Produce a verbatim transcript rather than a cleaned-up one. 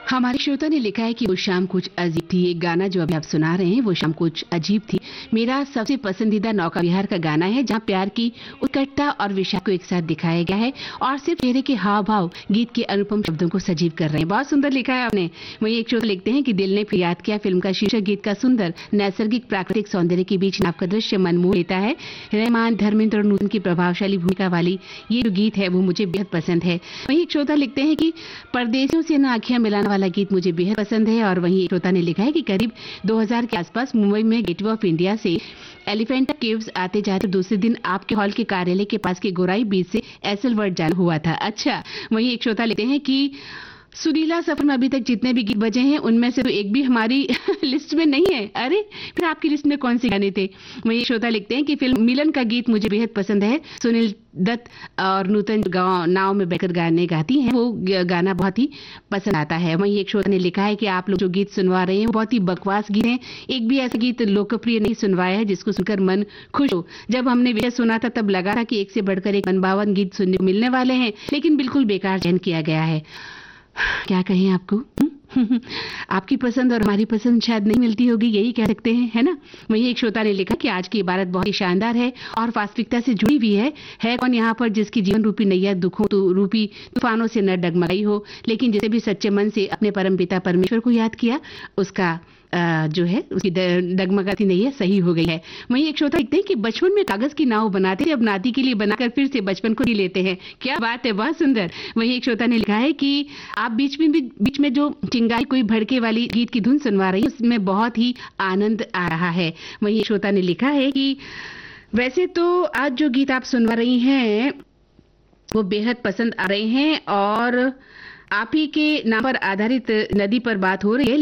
हमारे श्रोता ने लिखा है कि वो शाम कुछ अजीब थी। एक गाना जो अभी आप सुना रहे हैं वो शाम कुछ अजीब थी मेरा सबसे पसंदीदा नौका विहार का गाना है, जहां प्यार की उत्कटता और विषाद को एक साथ दिखाया गया है और सिर्फ चेहरे के हाव भाव गीत के अनुपम शब्दों को सजीव कर रहे हैं। बहुत सुंदर लिखा है आपने। वहीं एक श्रोता लिखते हैं कि दिल ने फिर याद किया फिल्म का शीर्षक गीत का सुंदर नैसर्गिक प्राकृतिक सौंदर्य के बीच आपका दृश्य मनमोह लेता है। रहमान, धर्मेंद्र और नूतन की प्रभावशाली भूमिका वाली ये जो गीत है वो मुझे बेहद पसंद है। वहीं एक श्रोता लिखते हैं कि परदेसियों से न आंखें मिलाने वाला गीत मुझे बेहद पसंद है। और वहीं एक श्रोता ने लिखा है कि करीब दो हज़ार के आसपास मुंबई में गेटवे ऑफ इंडिया से एलिफेंटा केव्स आते जाते दूसरे दिन आपके हॉल के कार्यालय के पास के गोराई बीच से एसल वर्ड जाना हुआ था। अच्छा। वहीं एक श्रोता लिखते हैं कि सुरीला सफर में अभी तक जितने भी गीत बजे हैं उनमें से तो एक भी हमारी लिस्ट में नहीं है। अरे फिर आपकी लिस्ट में कौन से गाने थे? वहीं श्रोता लिखते हैं कि फिल्म मिलन का गीत मुझे बेहद पसंद है। सुनील दत्त और नूतन गाँव नाव में बैठकर गाने गाती हैं, वो गाना बहुत ही पसंद आता है। वहीं एक श्रोता ने लिखा है कि आप लोग जो गीत सुनवा रहे हैं वो बहुत ही बकवास गीत हैं। एक भी ऐसा गीत लोकप्रिय नहीं सुनवाया है जिसको सुनकर मन खुश हो। जब हमने विषय सुना था तब लगा था कि एक से बढ़कर एक मनभावन गीत सुनने को मिलने वाले हैं, लेकिन बिल्कुल बेकार चयन किया गया है। क्या कहें आपको? आपकी पसंद और हमारी पसंद शायद नहीं मिलती होगी, यही कह सकते हैं, है ना? वहीं एक श्रोता ने लिखा कि आज की इबारत बहुत ही शानदार है और वास्तविकता से जुड़ी भी है। है कौन यहाँ पर जिसकी जीवन रूपी नैया दुखों तो रूपी तूफानों से न डगमगाई हो, लेकिन जिसे भी सच्चे मन से अपने परम पिता परमेश्वर को याद किया उसका आ, जो है उसकी डगमगाती नैया सही हो गई है। वहीं एक श्रोता लिखते हैं कि बचपन में कागज की नाव बनाते थे, अब नाती के लिए बनाकर फिर से बचपन को ही लेते हैं। क्या बात है, बहुत सुंदर। वहीं एक श्रोता ने लिखा है कि आप बीच में भी बीच में जो चिंगारी कोई भड़के वाली गीत की धुन सुनवा रही है उसमें बहुत ही आनंद आ रहा है। वहीं एक श्रोता ने लिखा है कि वैसे तो आज जो गीत आप सुनवा रही हैं वो बेहद पसंद आ रहे हैं और आप ही के नाम पर आधारित नदी पर बात हो रही है।